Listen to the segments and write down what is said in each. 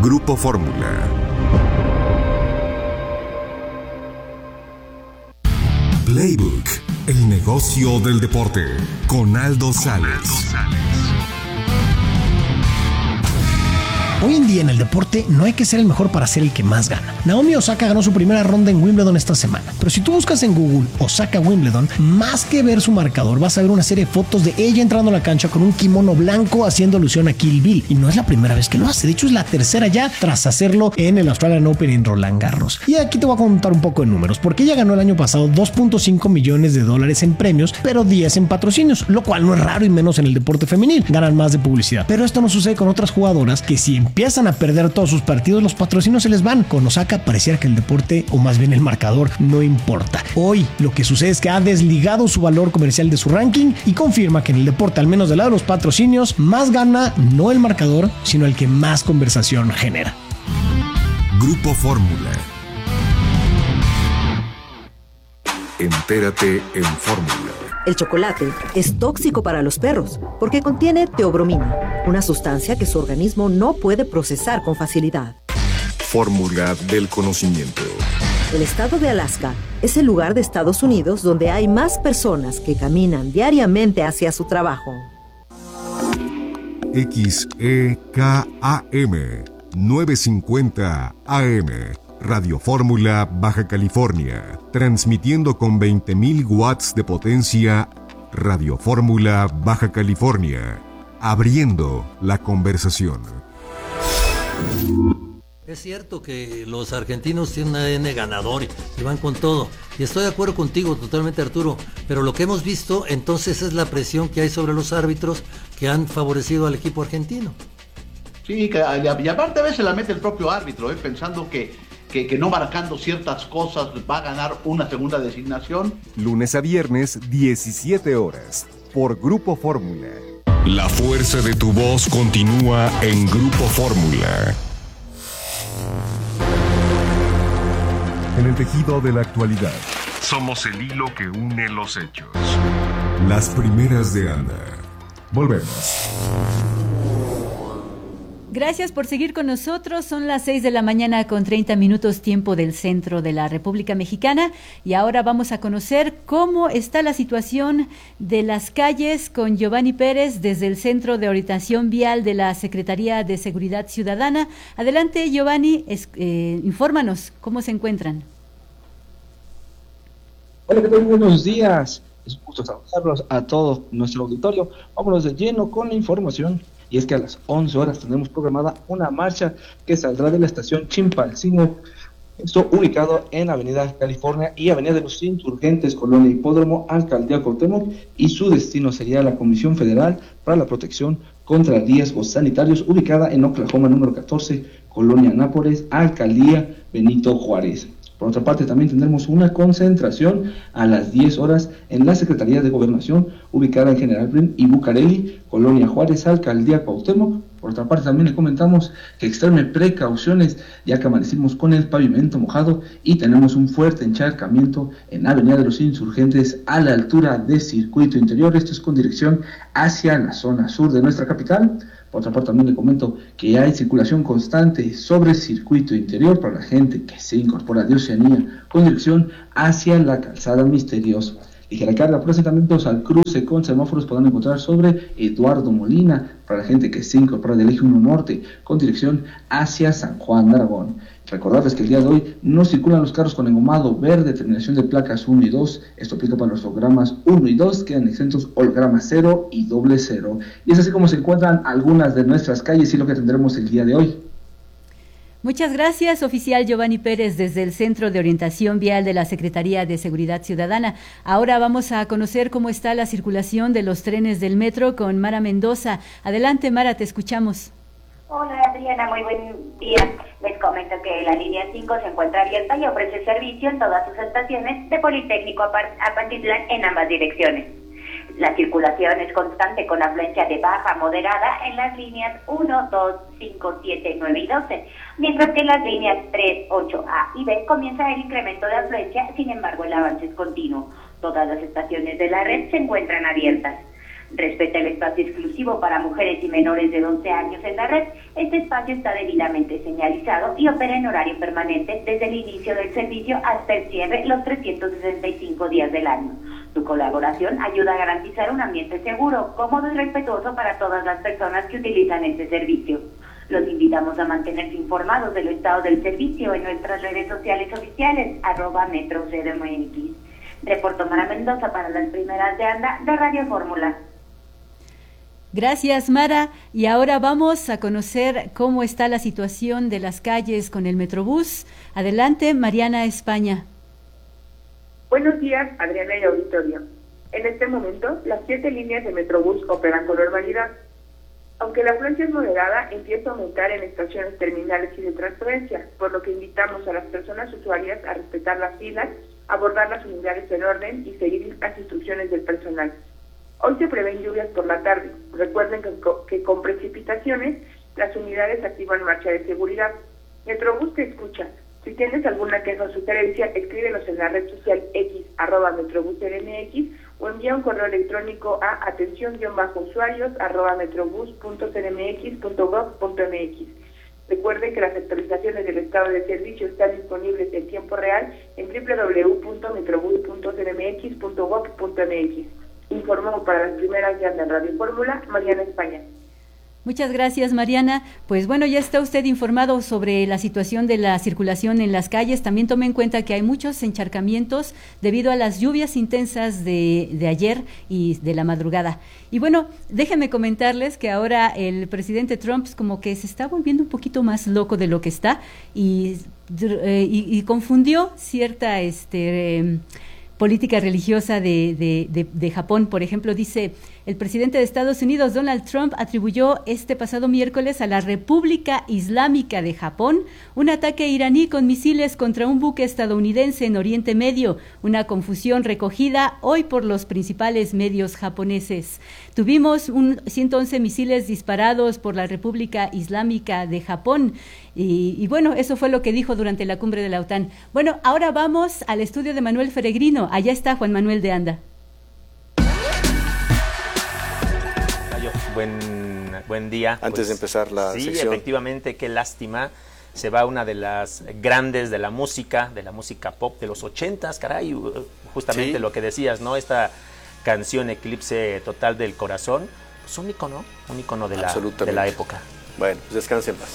Grupo Fórmula. Playbook, el negocio del deporte, con Aldo Sales. Hoy en día en el deporte no hay que ser el mejor para ser el que más gana. Naomi Osaka ganó su primera ronda en Wimbledon esta semana, pero si tú buscas en Google Osaka Wimbledon, más que ver su marcador vas a ver una serie de fotos de ella entrando a la cancha con un kimono blanco haciendo alusión a Kill Bill, y no es la primera vez que lo hace, de hecho es la tercera ya tras hacerlo en el Australian Open en Roland Garros. Y aquí te voy a contar un poco de números, porque ella ganó el año pasado $2.5 millones en premios, pero 10 en patrocinios, lo cual no es raro y menos en el deporte femenil, ganan más de publicidad. Pero esto no sucede con otras jugadoras que si empiezan a perder todos sus partidos, los patrocinios se les van. Con Osaka pareciera que el deporte, o más bien el marcador, no importa. Hoy lo que sucede es que ha desligado su valor comercial de su ranking y confirma que en el deporte, al menos del lado de los patrocinios, más gana no el marcador, sino el que más conversación genera. Grupo Fórmula. Entérate en Fórmula. El chocolate es tóxico para los perros porque contiene teobromina, una sustancia que su organismo no puede procesar con facilidad. Fórmula del conocimiento. El estado de Alaska es el lugar de Estados Unidos donde hay más personas que caminan diariamente hacia su trabajo. XEKAM 950 AM. Radio Fórmula, Baja California, transmitiendo con 20.000 watts de potencia. Radio Fórmula, Baja California, abriendo la conversación. Es cierto que los argentinos tienen un ADN ganador y van con todo. Y estoy de acuerdo contigo totalmente, Arturo. Pero lo que hemos visto entonces es la presión que hay sobre los árbitros que han favorecido al equipo argentino. Sí, y aparte a veces la mete el propio árbitro, pensando que no marcando ciertas cosas va a ganar una segunda designación. Lunes a viernes, 17 horas, por Grupo Fórmula. La fuerza de tu voz continúa en Grupo Fórmula. En el tejido de la actualidad, somos el hilo que une los hechos. Las primeras de Ana. Volvemos. Gracias por seguir con nosotros. Son las 6 de la mañana con 30 minutos tiempo del centro de la República Mexicana y ahora vamos a conocer cómo está la situación de las calles con Giovanni Pérez desde el Centro de Orientación Vial de la Secretaría de Seguridad Ciudadana. Adelante, Giovanni, infórmanos cómo se encuentran. Hola, ¿qué tal? Buenos días. Es un gusto saludarlos a todo nuestro auditorio. Vámonos de lleno con la información. Y es que a las 11 horas tenemos programada una marcha que saldrá de la estación Chilpancingo, esto ubicado en Avenida California y Avenida de los Insurgentes, Colonia Hipódromo, Alcaldía Cuauhtémoc, y su destino sería la Comisión Federal para la Protección contra Riesgos Sanitarios, ubicada en Oklahoma número 14, Colonia Nápoles, Alcaldía Benito Juárez. Por otra parte, también tendremos una concentración a las 10 horas en la Secretaría de Gobernación, ubicada en General Prim y Bucareli, Colonia Juárez, Alcaldía Cuauhtémoc. Por otra parte, también le comentamos que extreme precauciones, ya que amanecimos con el pavimento mojado y tenemos un fuerte encharcamiento en Avenida de los Insurgentes a la altura de Circuito Interior. Esto es con dirección hacia la zona sur de nuestra capital. Por otra parte, también le comento que hay circulación constante sobre Circuito Interior para la gente que se incorpora de Oceanía con dirección hacia la Calzada Misteriosa. Ligera carga por asentamientos al cruce con semáforos podrán encontrar sobre Eduardo Molina para la gente que se incorpora del Eje 1 Norte con dirección hacia San Juan de Aragón. Recordarles que el día de hoy no circulan los carros con engomado verde, terminación de placas 1 y 2. Esto aplica para los hologramas 1 y 2, quedan exentos hologramas 0 y 00. Y es así como se encuentran algunas de nuestras calles y lo que tendremos el día de hoy. Muchas gracias, oficial Giovanni Pérez, desde el Centro de Orientación Vial de la Secretaría de Seguridad Ciudadana. Ahora vamos a conocer cómo está la circulación de los trenes del metro con Mara Mendoza. Adelante, Mara, te escuchamos. Hola, Adriana, muy buen día. Les comento que la línea 5 se encuentra abierta y ofrece servicio en todas sus estaciones de Politécnico a Pantitlán en ambas direcciones. La circulación es constante con afluencia de baja a moderada en las líneas 1, 2, 5, 7, 9 y 12, mientras que en las líneas 3, 8A y B comienza el incremento de afluencia, sin embargo el avance es continuo. Todas las estaciones de la red se encuentran abiertas. Respeta el espacio exclusivo para mujeres y menores de 12 años en la red. Este espacio está debidamente señalizado y opera en horario permanente desde el inicio del servicio hasta el cierre los 365 días del año. Su colaboración ayuda a garantizar un ambiente seguro, cómodo y respetuoso para todas las personas que utilizan este servicio. Los invitamos a mantenerse informados del estado del servicio en nuestras redes sociales oficiales, @MetroCDMX. Reportó Mara Mendoza para las primeras de ANDA de Radio Fórmula. Gracias, Mara. Y ahora vamos a conocer cómo está la situación de las calles con el Metrobús. Adelante, Mariana España. Buenos días, Adriana y auditorio. En este momento, las 7 líneas de Metrobús operan con normalidad. Aunque la afluencia es moderada, empieza a aumentar en estaciones terminales y de transferencia, por lo que invitamos a las personas usuarias a respetar las filas, abordar las unidades en orden y seguir las instrucciones del personal. Hoy se prevén lluvias por la tarde. Recuerden que con precipitaciones, las unidades activan marcha de seguridad. Metrobús te escucha. Si tienes alguna queja o sugerencia, escríbenos en la red social X, @MetrobúsCDMX, o envía un correo electrónico a atención-usuarios @metrobús.cdmx.gov.mx. Recuerden que las actualizaciones del estado de servicio están disponibles en tiempo real en www.metrobús.cdmx.gov.mx. Informó para las primeras de ANDA Radio Fórmula, Mariana España. Muchas gracias, Mariana. Pues bueno, ya está usted informado sobre la situación de la circulación en las calles. También tome en cuenta que hay muchos encharcamientos debido a las lluvias intensas de ayer y de la madrugada. Y bueno, déjenme comentarles que ahora el presidente Trump como que se está volviendo un poquito más loco de lo que está y confundió cierta política religiosa de Japón. Por ejemplo, dice: el presidente de Estados Unidos, Donald Trump, atribuyó este pasado miércoles a la República Islámica de Japón un ataque iraní con misiles contra un buque estadounidense en Oriente Medio, una confusión recogida hoy por los principales medios japoneses. Tuvimos 111 misiles disparados por la República Islámica de Japón. Y bueno, eso fue lo que dijo durante la cumbre de la OTAN. Bueno, ahora vamos al estudio de Manuel Feregrino. Allá está Juan Manuel de Anda. Buen día. Antes de empezar la sección. Sí, efectivamente, qué lástima. Se va una de las grandes de la música pop de los 80s, caray. Justamente lo que decías, ¿no? Esta canción Eclipse Total del Corazón, pues un ícono de la época. Bueno, pues descansen en paz.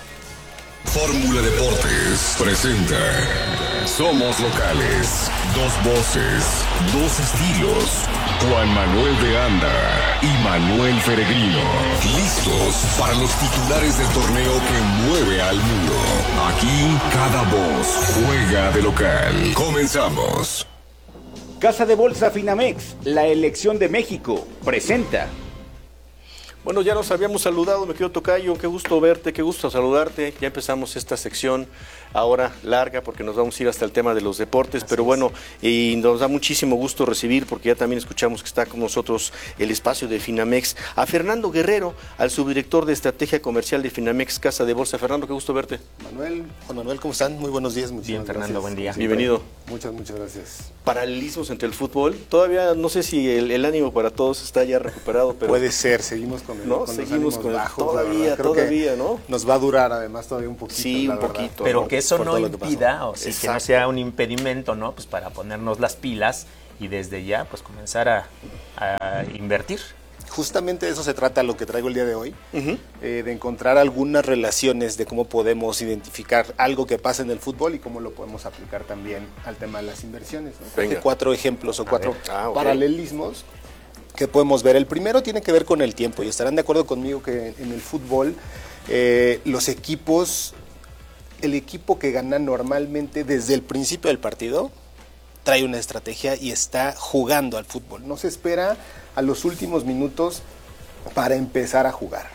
Fórmula Deportes presenta Somos Locales, 2 voces, 2 estilos. Juan Manuel de Anda y Manuel Feregrino, listos para los titulares del torneo que mueve al mundo. Aquí cada voz juega de local. Comenzamos. Casa de Bolsa Finamex, la elección de México, presenta. Bueno, ya nos habíamos saludado, me querido tocayo, qué gusto verte, qué gusto saludarte. Ya empezamos esta sección ahora larga porque nos vamos a ir hasta el tema de los deportes, pero bueno, y nos da muchísimo gusto recibir, porque ya también escuchamos que está con nosotros el espacio de Finamex, a Fernando Guerrero, al subdirector de Estrategia Comercial de Finamex, Casa de Bolsa. Fernando, qué gusto verte. Juan Manuel, ¿cómo están? Muy buenos días. Bien, Fernando, gracias. Buen día. Bienvenido. Muchas gracias. Paralelismos entre el fútbol, todavía no sé si el ánimo para todos está ya recuperado, pero... Puede ser, seguimos con seguimos con bajos, todavía, ¿no? Nos va a durar además todavía un poquito. Sí, un poquito. Pero ¿no? Que eso no impida, o sí, que no sea un impedimento, ¿no? Pues para ponernos las pilas y desde ya pues comenzar a invertir. Justamente de eso se trata lo que traigo el día de hoy, de encontrar algunas relaciones de cómo podemos identificar algo que pasa en el fútbol y cómo lo podemos aplicar también al tema de las inversiones, ¿no? Traje 4 ejemplos o 4 paralelismos que podemos ver. El primero tiene que ver con el tiempo, y estarán de acuerdo conmigo que en el fútbol los equipos, el equipo que gana normalmente desde el principio del partido trae una estrategia y está jugando al fútbol. No se espera a los últimos minutos para empezar a jugar.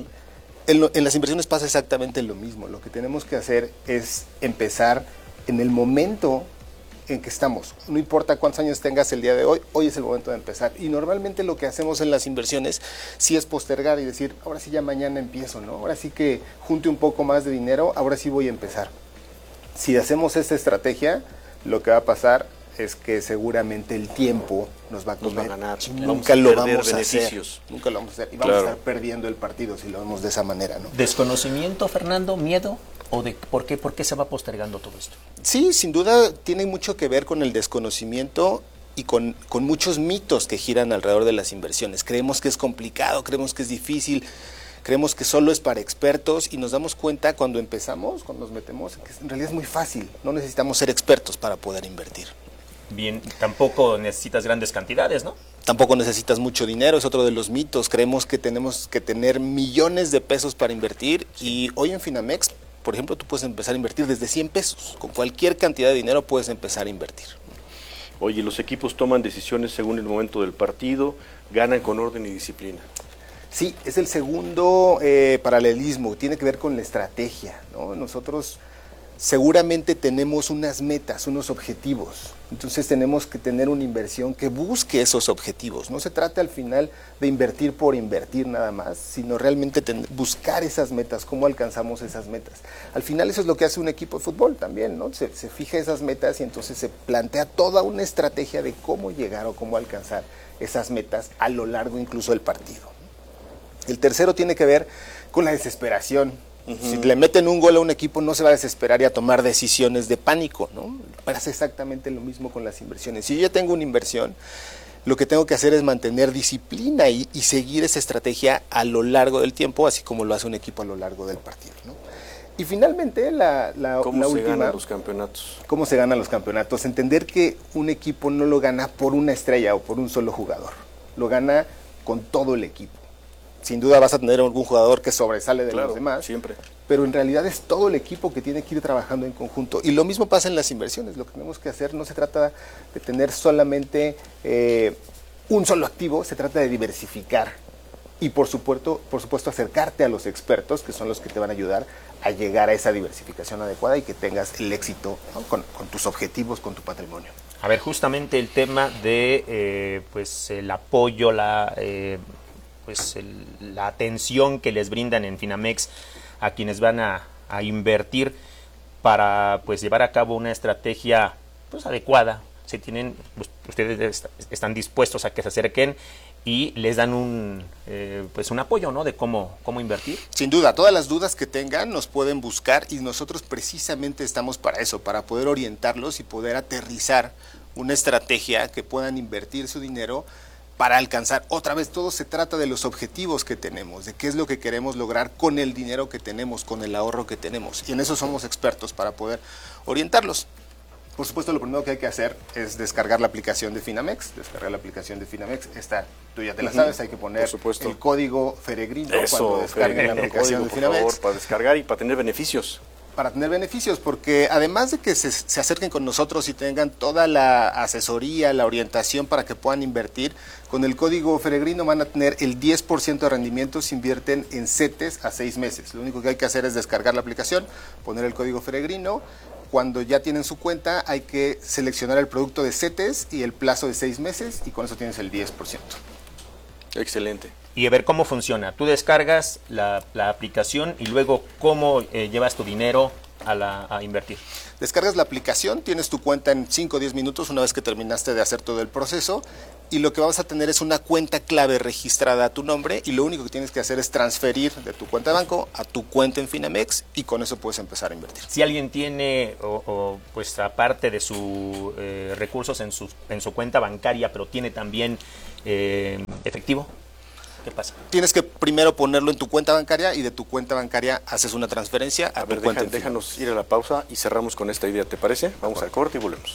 En las inversiones pasa exactamente lo mismo. Lo que tenemos que hacer es empezar en el momento en que estamos. No importa cuántos años tengas el día de hoy, hoy es el momento de empezar. Y normalmente lo que hacemos en las inversiones sí es postergar y decir, ahora sí ya mañana empiezo, ¿no? Ahora sí que junte un poco más de dinero, ahora sí voy a empezar. Si hacemos esta estrategia, lo que va a pasar es que seguramente el tiempo nos va a comer. Nos va a ganar. Nunca lo vamos a beneficios. hacer. Nunca lo vamos a hacer. Y vamos a estar perdiendo el partido si lo vemos de esa manera, ¿no? ¿Desconocimiento, Fernando? ¿Miedo? ¿O de por qué se va postergando todo esto? Sí, sin duda tiene mucho que ver con el desconocimiento y con muchos mitos que giran alrededor de las inversiones. Creemos que es complicado, creemos que es difícil, creemos que solo es para expertos y nos damos cuenta cuando empezamos, cuando nos metemos, que en realidad es muy fácil. No necesitamos ser expertos para poder invertir. Bien, tampoco necesitas grandes cantidades, ¿no? Tampoco necesitas mucho dinero, es otro de los mitos. Creemos que tenemos que tener millones de pesos para invertir y hoy en Finamex, por ejemplo, tú puedes empezar a invertir desde 100 pesos. Con cualquier cantidad de dinero puedes empezar a invertir. Oye, los equipos toman decisiones según el momento del partido, ganan con orden y disciplina. Sí, es el segundo paralelismo, tiene que ver con la estrategia, ¿no? Nosotros seguramente tenemos unas metas, unos objetivos, entonces tenemos que tener una inversión que busque esos objetivos. No se trata al final de invertir por invertir nada más, sino realmente buscar esas metas, cómo alcanzamos esas metas. Al final eso es lo que hace un equipo de fútbol también, ¿no? Se fija esas metas y entonces se plantea toda una estrategia de cómo llegar o cómo alcanzar esas metas a lo largo incluso del partido. El tercero tiene que ver con la desesperación. Si le meten un gol a un equipo no se va a desesperar y a tomar decisiones de pánico, ¿no? Pasa exactamente lo mismo con las inversiones. Si yo ya tengo una inversión, lo que tengo que hacer es mantener disciplina y seguir esa estrategia a lo largo del tiempo, así como lo hace un equipo a lo largo del partido, ¿no? Y finalmente ¿Cómo se última, ganan los campeonatos? ¿Cómo se ganan los campeonatos? Entender que un equipo no lo gana por una estrella o por un solo jugador, lo gana con todo el equipo. Sin duda vas a tener algún jugador que sobresale de los demás, siempre. Pero en realidad es todo el equipo que tiene que ir trabajando en conjunto. Y lo mismo pasa en las inversiones. Lo que tenemos que hacer no se trata de tener solamente un solo activo, se trata de diversificar. Y por supuesto acercarte a los expertos, que son los que te van a ayudar a llegar a esa diversificación adecuada y que tengas el éxito, ¿no? con tus objetivos, con tu patrimonio. A ver, justamente el tema de el apoyo, la atención que les brindan en Finamex a quienes van a invertir para llevar a cabo una estrategia adecuada. Ustedes están dispuestos a que se acerquen y les dan un apoyo, ¿no? De cómo invertir. Sin duda, todas las dudas que tengan nos pueden buscar y nosotros precisamente estamos para eso, para poder orientarlos y poder aterrizar una estrategia que puedan invertir su dinero para alcanzar. Otra vez, todo se trata de los objetivos que tenemos, de qué es lo que queremos lograr con el dinero que tenemos, con el ahorro que tenemos. Y en eso somos expertos para poder orientarlos. Por supuesto, lo primero que hay que hacer es descargar la aplicación de Finamex. Esta, tú ya te la sabes, hay que poner el código Feregrino cuando descarguen la aplicación de Finamex. Por favor, para descargar y para tener beneficios. Para tener beneficios, porque además de que se acerquen con nosotros y tengan toda la asesoría, la orientación para que puedan invertir, con el código Feregrino van a tener el 10% de rendimiento si invierten en CETES a 6 meses. Lo único que hay que hacer es descargar la aplicación, poner el código Feregrino. Cuando ya tienen su cuenta, hay que seleccionar el producto de CETES y el plazo de 6 meses, y con eso tienes el 10%. Excelente. Y a ver cómo funciona. Tú descargas la aplicación y luego cómo llevas tu dinero a invertir. Descargas la aplicación, tienes tu cuenta en 5 o 10 minutos una vez que terminaste de hacer todo el proceso, y lo que vas a tener es una cuenta clave registrada a tu nombre, y lo único que tienes que hacer es transferir de tu cuenta de banco a tu cuenta en Finamex, y con eso puedes empezar a invertir. Si alguien tiene aparte de sus recursos en su cuenta bancaria, pero tiene también efectivo, ¿qué pasa? Tienes que primero ponerlo en tu cuenta bancaria y de tu cuenta bancaria haces una transferencia a tu cuenta. Déjanos ir a la pausa y cerramos con esta idea, ¿te parece? Vamos al corte y volvemos.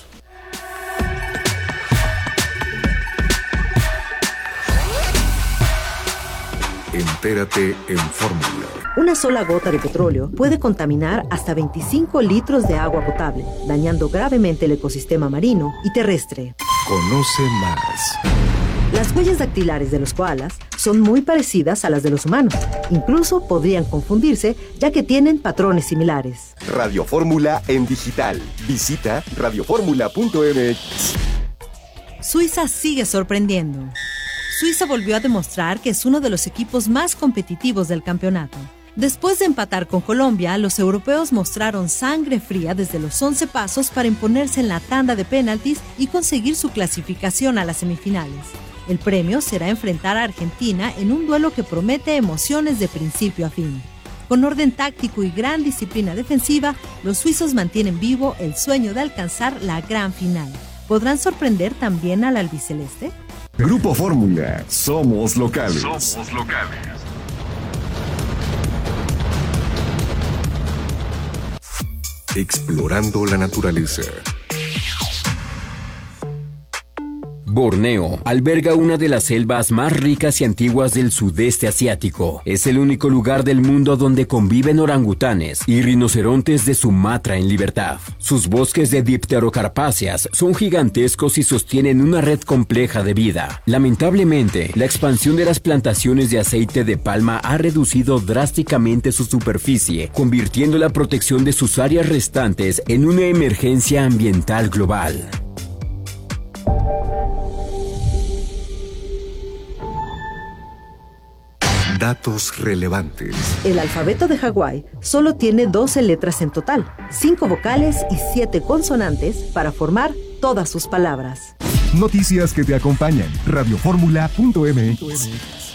Entérate en Fórmula. Una sola gota de petróleo puede contaminar hasta 25 litros de agua potable, dañando gravemente el ecosistema marino y terrestre. Conoce más. Las huellas dactilares de los koalas son muy parecidas a las de los humanos. Incluso podrían confundirse, ya que tienen patrones similares. Radio Fórmula en digital. Visita radioformula.mx. Suiza sigue sorprendiendo. Suiza volvió a demostrar que es uno de los equipos más competitivos del campeonato. Después de empatar con Colombia, los europeos mostraron sangre fría desde los 11 pasos para imponerse en la tanda de penaltis y conseguir su clasificación a las semifinales. El premio será enfrentar a Argentina en un duelo que promete emociones de principio a fin. Con orden táctico y gran disciplina defensiva, los suizos mantienen vivo el sueño de alcanzar la gran final. ¿Podrán sorprender también al albiceleste? Grupo Fórmula, somos locales. Somos locales. Explorando la naturaleza. Borneo alberga una de las selvas más ricas y antiguas del sudeste asiático. Es el único lugar del mundo donde conviven orangutanes y rinocerontes de Sumatra en libertad. Sus bosques de dipterocarpáceas son gigantescos y sostienen una red compleja de vida. Lamentablemente, la expansión de las plantaciones de aceite de palma ha reducido drásticamente su superficie, convirtiendo la protección de sus áreas restantes en una emergencia ambiental global. Datos relevantes. El alfabeto de Hawái solo tiene 12 letras en total, 5 vocales y 7 consonantes para formar todas sus palabras. Noticias que te acompañan. Radioformula.mx.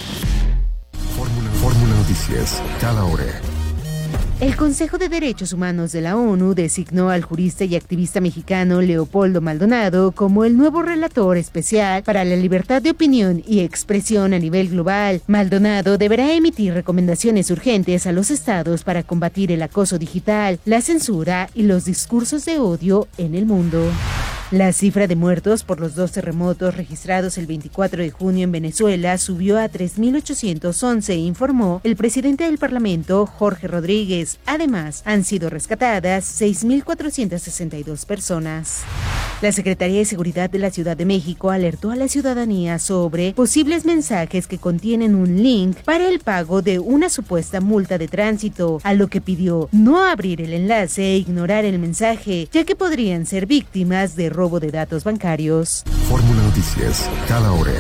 Fórmula Noticias, cada hora. El Consejo de Derechos Humanos de la ONU designó al jurista y activista mexicano Leopoldo Maldonado como el nuevo relator especial para la libertad de opinión y expresión a nivel global. Maldonado deberá emitir recomendaciones urgentes a los estados para combatir el acoso digital, la censura y los discursos de odio en el mundo. La cifra de muertos por los 2 terremotos registrados el 24 de junio en Venezuela subió a 3.811, informó el presidente del Parlamento, Jorge Rodríguez. Además, han sido rescatadas 6.462 personas. La Secretaría de Seguridad de la Ciudad de México alertó a la ciudadanía sobre posibles mensajes que contienen un link para el pago de una supuesta multa de tránsito, a lo que pidió no abrir el enlace e ignorar el mensaje, ya que podrían ser víctimas de robo de datos bancarios. Fórmula Noticias, cada hora.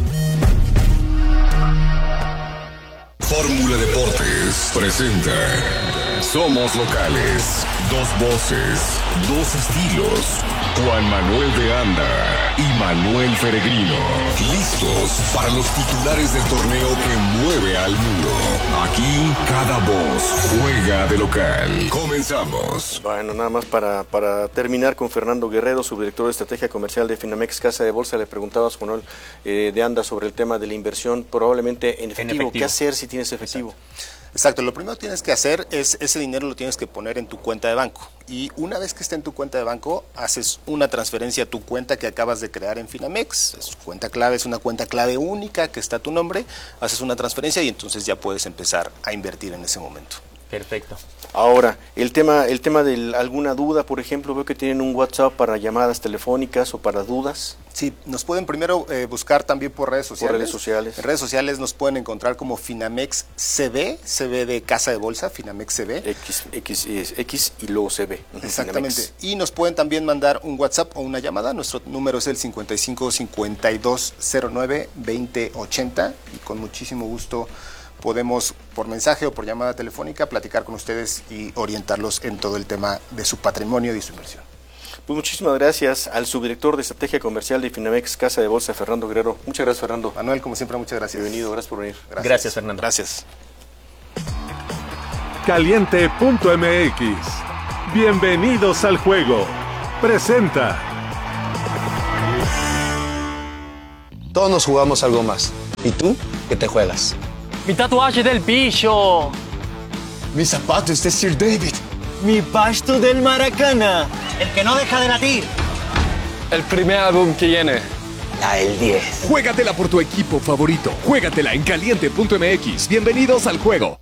Fórmula Deportes presenta Somos Locales. 2 voces, 2 estilos. Juan Manuel de Anda y Manuel Peregrino. Listos para los titulares del torneo que mueve al mundo. Aquí cada voz juega de local. Comenzamos. Bueno, nada más para terminar con Fernando Guerrero, subdirector de Estrategia Comercial de Finamex Casa de Bolsa. Le preguntabas, Juan Manuel de Anda, sobre el tema de la inversión, probablemente en efectivo. ¿Qué hacer si tienes efectivo? Exacto, lo primero que tienes que hacer es ese dinero lo tienes que poner en tu cuenta de banco, y una vez que esté en tu cuenta de banco haces una transferencia a tu cuenta que acabas de crear en Finamex. Su cuenta clave es una cuenta clave única que está a tu nombre, haces una transferencia y entonces ya puedes empezar a invertir en ese momento. Perfecto. Ahora, el tema de alguna duda, por ejemplo, veo que tienen un WhatsApp para llamadas telefónicas o para dudas. Sí, nos pueden primero buscar también por redes sociales. Por redes sociales. En redes sociales nos pueden encontrar como Finamex CB, CB de Casa de Bolsa, Finamex CB. X y luego CB. Exactamente. Finamex. Y nos pueden también mandar un WhatsApp o una llamada. Nuestro número es el 55 52 09 20 80 y con muchísimo gusto podemos, por mensaje o por llamada telefónica, platicar con ustedes y orientarlos en todo el tema de su patrimonio y su inversión. Pues muchísimas gracias al subdirector de Estrategia Comercial de Finamex Casa de Bolsa, Fernando Guerrero. Muchas gracias, Fernando. Manuel, como siempre, muchas gracias. Bienvenido, gracias por venir. Gracias, Fernando. Gracias. Caliente.mx. Bienvenidos al juego. Presenta. Todos nos jugamos algo más. ¿Y tú? ¿Qué te juegas? Mi tatuaje del pillo. Mis zapatos de Sir David. Mi pasto del Maracana. El que no deja de latir. El primer álbum que viene. La del 10. Juégatela por tu equipo favorito. Juégatela en Caliente.mx. Bienvenidos al juego.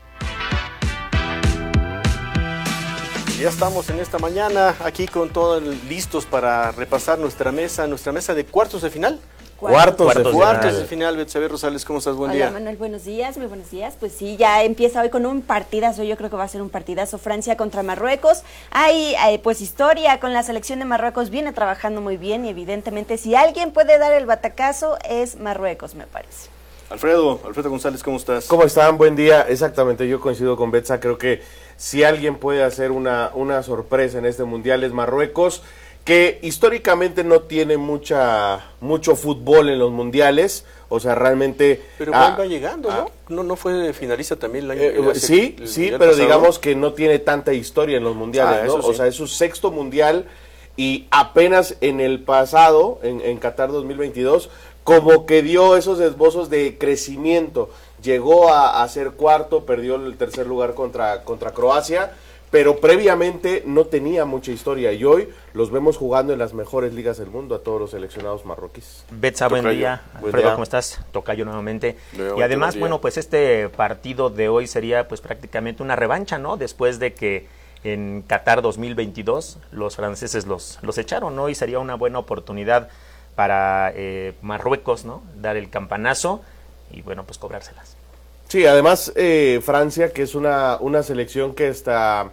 Ya estamos en esta mañana aquí con todos listos para repasar nuestra mesa de cuartos de final. Cuartos de final. Betsabé Rosales, ¿cómo estás? Buen día. Hola, Manuel, buenos días, muy buenos días. Pues sí, ya empieza hoy con un partidazo, yo creo que va a ser un partidazo. Francia contra Marruecos. Hay pues historia con la selección de Marruecos, viene trabajando muy bien y evidentemente si alguien puede dar el batacazo es Marruecos, me parece. Alfredo González, ¿cómo estás? ¿Cómo están? Buen día. Exactamente, yo coincido con Betsa. Creo que si alguien puede hacer una sorpresa en este mundial es Marruecos, que históricamente no tiene mucho fútbol en los mundiales. O sea, realmente... Pero va llegando, ¿no? ¿No fue finalista también el año sí, pero pasado, digamos que no tiene tanta historia en los mundiales, ¿no? Sí. O sea, es su sexto mundial y apenas en el pasado, en Qatar 2022, como que dio esos esbozos de crecimiento. Llegó a ser cuarto, perdió el tercer lugar contra Croacia, pero previamente no tenía mucha historia y hoy los vemos jugando en las mejores ligas del mundo a todos los seleccionados marroquíes. Betsa, buen día. Alfredo, ¿cómo estás? Tocayo nuevamente. Y además, bueno, pues este partido de hoy sería pues prácticamente una revancha, ¿no? Después de que en Qatar 2022 los franceses los echaron, ¿no? Y sería una buena oportunidad para Marruecos, ¿no? Dar el campanazo y bueno, pues cobrárselas. Sí, además Francia, que es una selección que hasta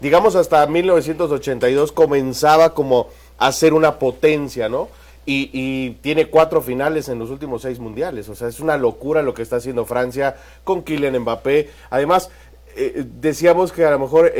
1982 comenzaba como a ser una potencia, ¿no? Y tiene 4 finales en los últimos 6 mundiales, o sea, es una locura lo que está haciendo Francia con Kylian Mbappé. Además, decíamos que a lo mejor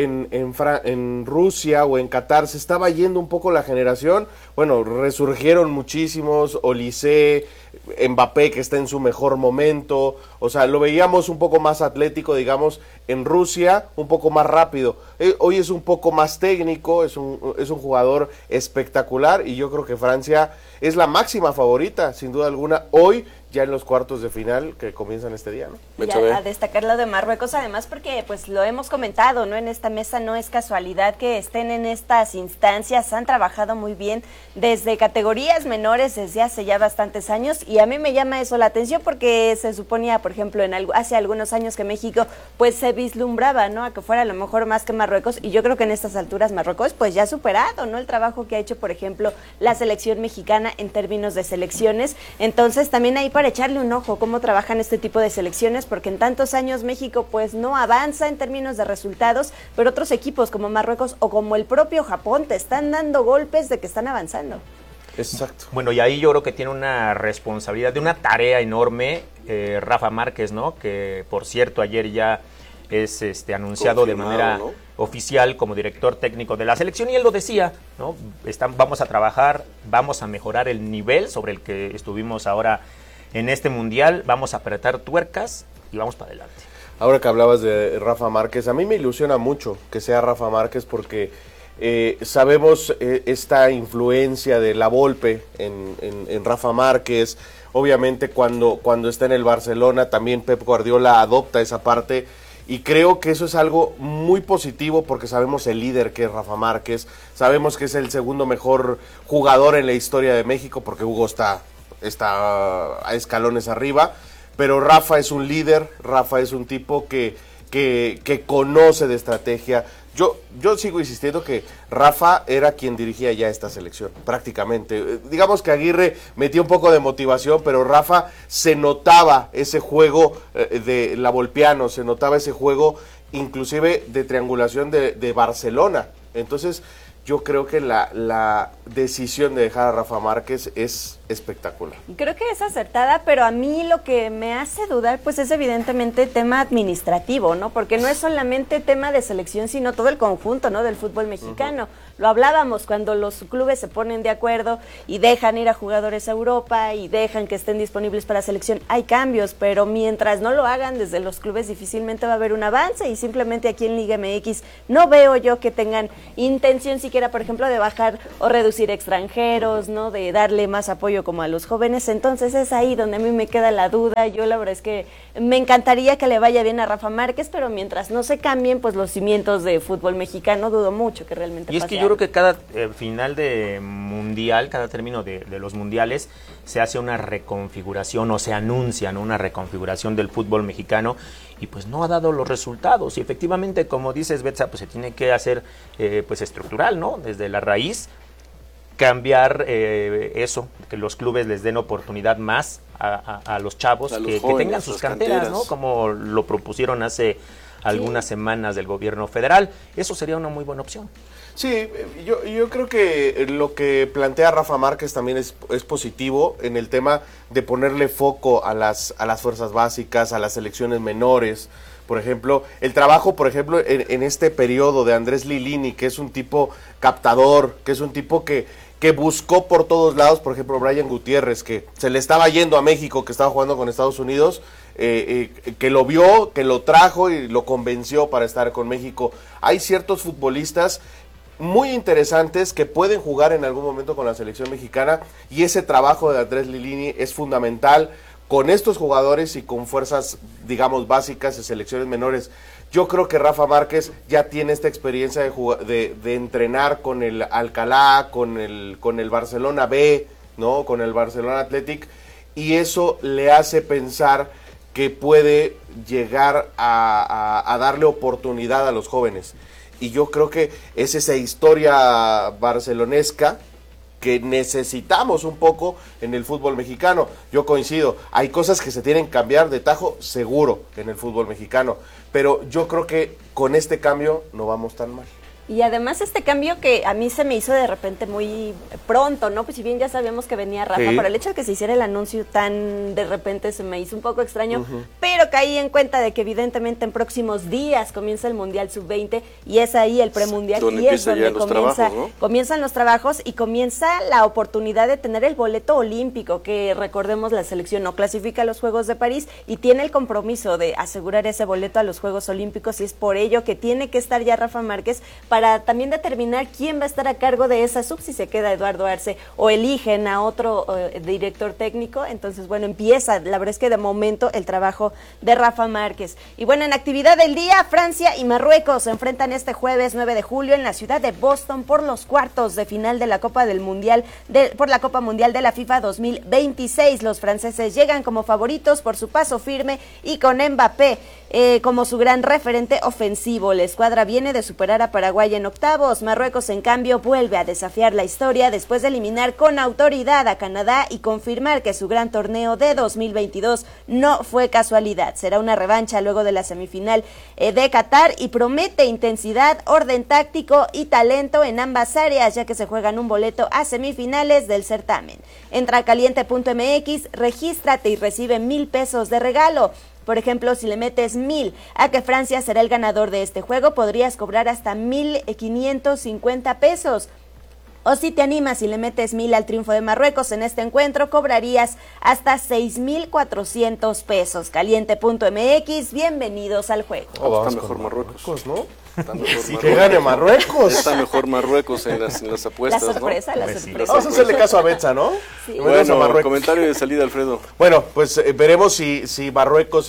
en Rusia o en Qatar se estaba yendo un poco la generación. Bueno, resurgieron muchísimos, Olise, Mbappé, que está en su mejor momento. O sea, lo veíamos un poco más atlético, digamos, en Rusia, un poco más rápido. Hoy es un poco más técnico, es un jugador espectacular y yo creo que Francia es la máxima favorita, sin duda alguna, hoy ya en los cuartos de final que comienzan este día, ¿no? Y a destacar lo de Marruecos, además, porque pues lo hemos comentado, ¿no? En esta mesa no es casualidad que estén en estas instancias, han trabajado muy bien desde categorías menores desde hace ya bastantes años y a mí me llama eso la atención porque se suponía, por ejemplo, hace algunos años que México pues se vislumbraba, ¿no? A que fuera a lo mejor más que Marruecos y yo creo que en estas alturas Marruecos pues ya ha superado, ¿no? El trabajo que ha hecho, por ejemplo, la selección mexicana en términos de selecciones, entonces también ahí para echarle un ojo cómo trabajan este tipo de selecciones, porque en tantos años México pues no avanza en términos de resultados, pero otros equipos como Marruecos o como el propio Japón te están dando golpes de que están avanzando. Exacto. Bueno, y ahí yo creo que tiene una responsabilidad, de una tarea enorme, Rafa Márquez, ¿no? Que por cierto ayer ya es anunciado de manera oficial como director técnico de la selección y él lo decía, ¿no? Vamos a trabajar, vamos a mejorar el nivel sobre el que estuvimos ahora en este mundial, vamos a apretar tuercas y vamos para adelante. Ahora que hablabas de Rafa Márquez, a mí me ilusiona mucho que sea Rafa Márquez porque sabemos esta influencia de la Volpe en Rafa Márquez. Obviamente cuando está en el Barcelona también Pep Guardiola adopta esa parte y creo que eso es algo muy positivo porque sabemos el líder que es Rafa Márquez, sabemos que es el segundo mejor jugador en la historia de México porque Hugo está a escalones arriba, pero Rafa es un líder, Rafa es un tipo que conoce de estrategia. Yo sigo insistiendo que Rafa era quien dirigía ya esta selección, prácticamente. Digamos que Aguirre metía un poco de motivación, pero Rafa se notaba ese juego de la Volpiano, se notaba ese juego inclusive de triangulación de Barcelona. Entonces yo creo que la decisión de dejar a Rafa Márquez es espectacular. Creo que es acertada, pero a mí lo que me hace dudar pues es evidentemente tema administrativo, ¿no? Porque no es solamente tema de selección, sino todo el conjunto, ¿no? Del fútbol mexicano. Lo hablábamos cuando los clubes se ponen de acuerdo y dejan ir a jugadores a Europa y dejan que estén disponibles para selección. Hay cambios, pero mientras no lo hagan desde los clubes difícilmente va a haber un avance y simplemente aquí en Liga MX no veo yo que tengan intención siquiera, por ejemplo, de bajar o reducir extranjeros, ¿no? De darle más apoyo como a los jóvenes, entonces es ahí donde a mí me queda la duda. Yo la verdad es que me encantaría que le vaya bien a Rafa Márquez, pero mientras no se cambien pues los cimientos de fútbol mexicano, dudo mucho que realmente y es pase que yo creo que cada final de mundial, cada término de los mundiales se hace una reconfiguración o se anuncia, ¿no? Una reconfiguración del fútbol mexicano y pues no ha dado los resultados y efectivamente, como dices, Betsa, pues se tiene que hacer pues estructural, ¿no? Desde la raíz, cambiar eso, que los clubes les den oportunidad más a los chavos, que tengan sus canteras, ¿no? Como lo propusieron hace algunas semanas del gobierno federal. Eso sería una muy buena opción. Sí, yo creo que lo que plantea Rafa Márquez también es positivo en el tema de ponerle foco a las fuerzas básicas, a las selecciones menores. Por ejemplo, el trabajo, en este periodo de Andrés Lilini, que es un tipo captador, que es un tipo que buscó por todos lados, por ejemplo, Brian Gutiérrez, que se le estaba yendo a México, que estaba jugando con Estados Unidos, que lo vio, que lo trajo y lo convenció para estar con México. Hay ciertos futbolistas muy interesantes que pueden jugar en algún momento con la selección mexicana, y ese trabajo de Andrés Lilini es fundamental con estos jugadores y con fuerzas, digamos, básicas de selecciones menores. Yo creo que Rafa Márquez ya tiene esta experiencia de entrenar con el Alcalá, con el Barcelona B, ¿no? Con el Barcelona Athletic, y eso le hace pensar que puede llegar a darle oportunidad a los jóvenes. Y yo creo que es esa historia barcelonesca que necesitamos un poco en el fútbol mexicano. Yo coincido, hay cosas que se tienen que cambiar de tajo, seguro, en el fútbol mexicano, pero yo creo que con este cambio no vamos tan mal. Y además este cambio que a mí se me hizo de repente muy pronto, ¿no? Pues si bien ya sabíamos que venía Rafa, Sí. pero el hecho de que se hiciera el anuncio tan de repente se me hizo un poco extraño, pero caí en cuenta de que evidentemente en próximos días comienza el Mundial Sub-20 y es ahí el premundial Donde y es empiezan ya donde los trabajos, ¿no? comienzan los trabajos y comienza la oportunidad de tener el boleto olímpico, que recordemos la selección no clasifica a los Juegos de París y tiene el compromiso de asegurar ese boleto a los Juegos Olímpicos, y es por ello que tiene que estar ya Rafa Márquez para también determinar quién va a estar a cargo de esa sub, si se queda Eduardo Arce o eligen a otro director técnico. Entonces, bueno, empieza, la verdad es que de momento el trabajo de Rafa Márquez. Y bueno, en actividad del día, Francia y Marruecos se enfrentan este jueves 9 de julio en la ciudad de Boston por los cuartos de final de la Copa del Mundial, por la Copa Mundial de la FIFA 2026. Los franceses llegan como favoritos por su paso firme y con Mbappé como su gran referente ofensivo. La escuadra viene de superar a Paraguay en octavos. Marruecos, en cambio, vuelve a desafiar la historia después de eliminar con autoridad a Canadá y confirmar que su gran torneo de 2022 no fue casualidad. Será una revancha luego de la semifinal de Qatar y promete intensidad, orden táctico y talento en ambas áreas, ya que se juegan un boleto a semifinales del certamen. Entra a caliente.mx, regístrate y recibe 1,000 pesos de regalo. Por ejemplo, si le metes 1,000 a que Francia será el ganador de este juego, podrías cobrar hasta 1,550 pesos. O si te animas y le metes 1,000 al triunfo de Marruecos en este encuentro, cobrarías hasta 6,400 pesos. Caliente.mx, bienvenidos al juego. Está mejor Marruecos, ¿no? Está mejor Sí, que gane Marruecos. Está mejor Marruecos en las apuestas, La sorpresa, ¿no? la sorpresa. Vamos a hacerle caso a Betsa, ¿no? Sí. Bueno, comentario de salida, Alfredo. Bueno, pues veremos si Marruecos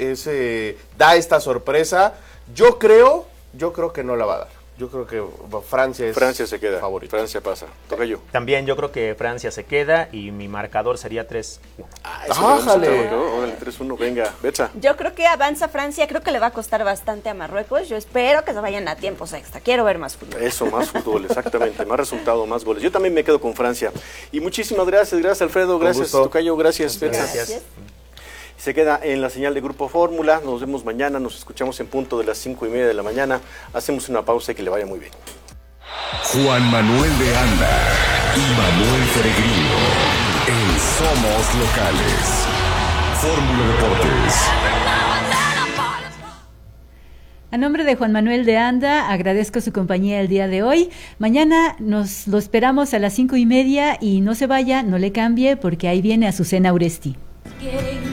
da esta sorpresa. Yo creo que no la va a dar. Yo creo que Francia se queda. favorito. Francia pasa. Toca yo. También yo creo que Francia se queda y mi marcador sería 3-1. ¡Ájale! Órale, 3-1, venga, Betsa. Yo creo que avanza Francia, creo que le va a costar bastante a Marruecos. Yo espero que se vayan a tiempos extra. Quiero ver más fútbol. Eso, más fútbol, exactamente. Más resultado, más goles. Yo también me quedo con Francia. Y muchísimas gracias Alfredo, gracias Tocayo, gracias Betsa. Gracias. Se queda en la señal de Grupo Fórmula. Nos vemos mañana, nos escuchamos en punto de las 5:30 de la mañana. Hacemos una pausa y que le vaya muy bien. Juan Manuel de Anda y Manuel Peregrino en Somos Locales. Fórmula Deportes. A nombre de Juan Manuel de Anda, agradezco su compañía el día de hoy. Mañana nos lo esperamos a las 5:30 y no se vaya, no le cambie, porque ahí viene Azucena Uresti.